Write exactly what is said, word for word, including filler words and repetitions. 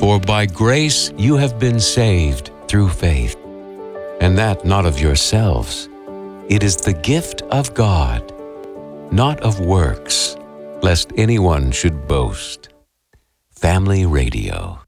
For by grace you have been saved through faith, and that not of yourselves. It is the gift of God, not of works, lest anyone should boast. Family Radio.